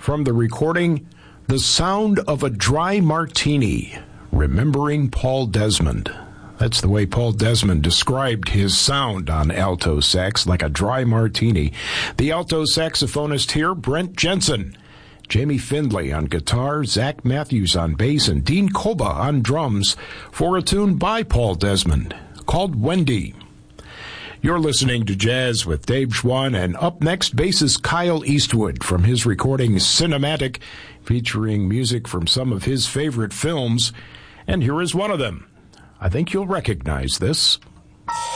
from the recording The Sound of a Dry Martini, remembering Paul Desmond. That's the way Paul Desmond described his sound on alto sax, like a dry martini. The alto saxophonist here, Brent Jensen. Jamie Findlay on guitar, Zach Matthews on bass, and Dean Koba on drums for a tune by Paul Desmond called Wendy. You're listening to Jazz with Dave Schwann, and up next, bassist Kyle Eastwood from his recording Cinematic, featuring music from some of his favorite films. And here is one of them. I think you'll recognize this.